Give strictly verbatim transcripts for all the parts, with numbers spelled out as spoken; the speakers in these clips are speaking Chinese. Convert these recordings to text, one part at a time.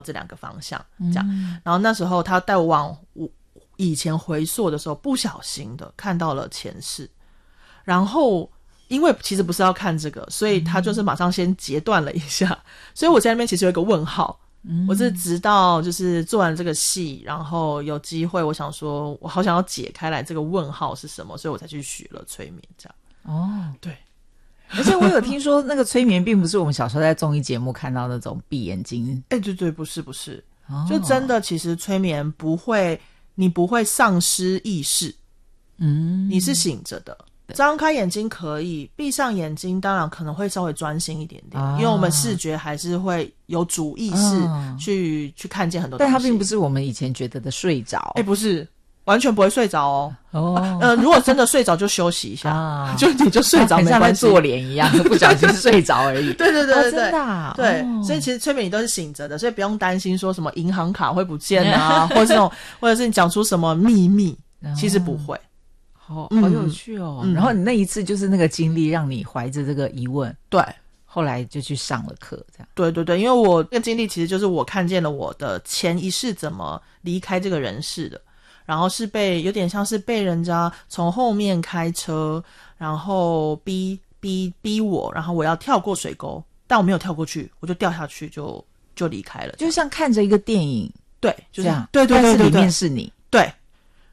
这两个方向这样、嗯、然后那时候他带我往以前回溯的时候，不小心的看到了前世，然后因为其实不是要看这个，所以他就是马上先截断了一下、嗯、所以我在那边其实有一个问号、嗯、我是直到就是做完这个戏，然后有机会我想说我好想要解开来这个问号是什么，所以我才去学了催眠这样。 哦， 对。 而且我有听说那个催眠并不是我们小时候在综艺节目看到那种闭眼睛。 哎、欸，对对，不是不是、哦、就真的其实催眠不会，你不会丧失意识，嗯，你是醒着的，张开眼睛可以，闭上眼睛当然可能会稍微专心一点点、啊、因为我们视觉还是会有主意识去、啊、去看见很多东西， 但它并不是我们以前觉得的睡着。 哎、欸，不是，完全不会睡着哦。哦，呃，如果真的睡着就休息一下，啊、就你就睡着没关系， 像在做脸一样，不小心睡着而已。 对对对对对， 哦、真的、啊， 对、 哦， 所以其实催眠你都是醒着的，所以不用担心说什么银行卡会不见啊，或者是那种，或者是你讲出什么秘密，其实不会。 好，好有趣哦、嗯！然后你那一次就是那个经历，让你怀着这个疑问， 对， 后来就去上了课，这样。 对对对，因为我这个经历其实就是我看见了我的前一世怎么离开这个人世的。然后是被有点像是被人家从后面开车，然后逼逼逼我，然后我要跳过水沟，但我没有跳过去，我就掉下去就就离开了， 就像看着一个电影， 对，就这样， 对对对对对， 但是里面是你， 对， 哦、oh ，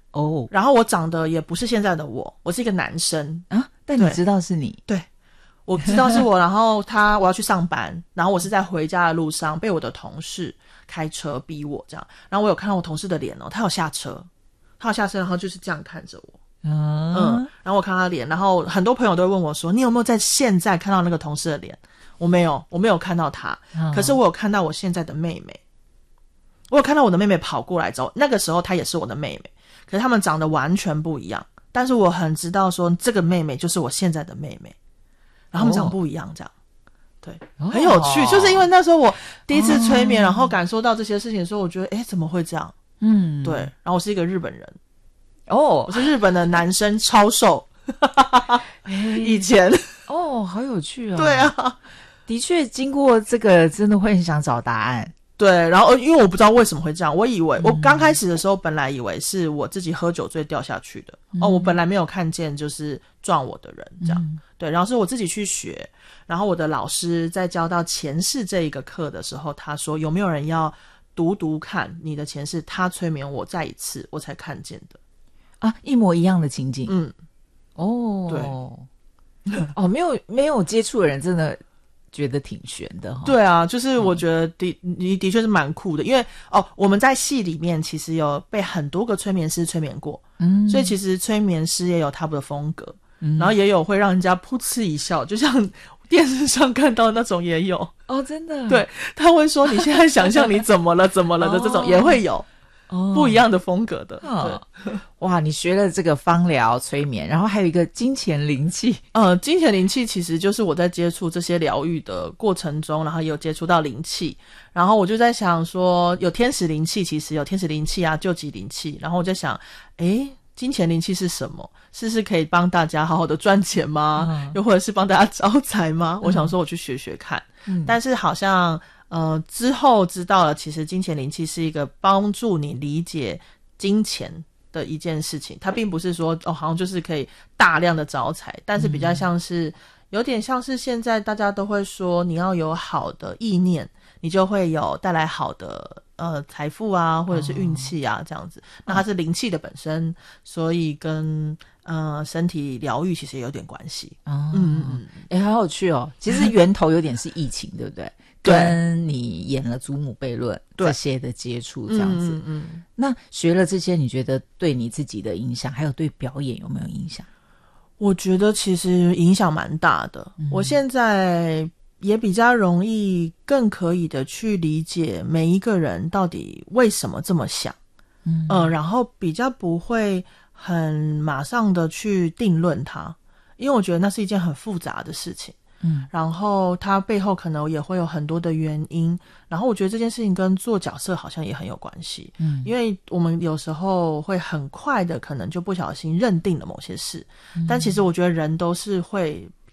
然后我长得也不是现在的我，我是一个男生啊，但你知道是你， 对，我知道是我，然后他我要去上班，然后我是在回家的路上被我的同事开车逼我这样，然后我有看到我同事的脸哦，他有下车。他下车，然后就是这样看着我，嗯嗯，然后我看他脸，然后很多朋友都会问我说：“你有没有在现在看到那个同事的脸？”我没有，我没有看到他，嗯、可是我有看到我现在的妹妹，我有看到我的妹妹跑过来之后，那个时候她也是我的妹妹，可是她们长得完全不一样，但是我很知道说这个妹妹就是我现在的妹妹，然后她们长不一样，这样。对，很有趣，哦、就是因为那时候我第一次催眠，哦、然后感受到这些事情的时候，我觉得，哎，怎么会这样？嗯，对，然后我是一个日本人，哦，我是日本的男生，超瘦，以前， 哦，好有趣哦， 对啊， 的确，经过这个，真的会很想找答案， 对，然后因为我不知道为什么会这样，我以为、嗯、我刚开始的时候，本来以为是我自己喝酒醉掉下去的，嗯、哦，我本来没有看见就是撞我的人这样，嗯、对，然后是我自己去学，然后我的老师在教到前世这一个课的时候，他说有没有人要读读看你的前世，他催眠我再一次我才看见的啊，一模一样的情景。 嗯， 哦，对，哦，没有没有接触的人真的觉得挺悬的哈。 对啊，就是我觉得的你、嗯、的确是蛮酷的，因为哦我们在戏里面其实有被很多个催眠师催眠过，嗯，所以其实催眠师也有他们的风格，嗯，然后也有会让人家噗嗤一笑，就像电视上看到那种也有哦，真的， 对，他会说你现在想象你怎么了怎么了的这种也会有，哦，不一样的风格的，哦， 对，哇，你学了这个芳疗催眠，然后还有一个金钱灵气， 呃，金钱灵气其实就是我在接触这些疗愈的过程中，然后也有接触到灵气，然后我就在想说，有天使灵气，其实有天使灵气啊，救急灵气，然后我就想，诶金钱灵气是什么？是是可以帮大家好好的赚钱吗？嗯，又或者是帮大家招财吗？嗯，我想说我去学学看，嗯，但是好像呃之后知道了，其实金钱灵气是一个帮助你理解金钱的一件事情，它并不是说哦好像就是可以大量的招财，但是比较像是，嗯，有点像是现在大家都会说你要有好的意念，你就会有带来好的呃财富啊或者是运气啊，哦，这样子，那它是灵气的本身，所以跟呃身体疗愈其实也有点关系。 哦，嗯嗯，哎，好有趣哦，其实源头有点是疫情对不对？跟你演了祖母悖论这些的接触这样子，嗯嗯嗯，那学了这些你觉得对你自己的影响还有对表演有没有影响？ 我觉得其实影响蛮大的，嗯，我现在也比较容易更可以的去理解每一个人到底为什么这么想，嗯，呃、然后比较不会很马上的去定论它，因为我觉得那是一件很复杂的事情，嗯，然后它背后可能也会有很多的原因，然后我觉得这件事情跟做角色好像也很有关系，嗯，因为我们有时候会很快的可能就不小心认定了某些事，嗯，但其实我觉得人都是会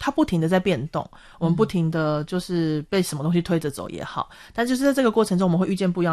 它不停的在变动，我们不停的就是被什么东西推着走也好，但就是在这个过程中我们会遇见不一样